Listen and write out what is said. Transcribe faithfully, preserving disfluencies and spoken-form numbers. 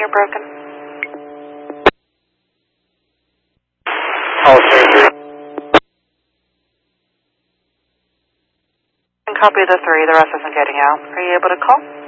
are broken? All three three. And copy the three, the rest isn't getting out. Are you able to call?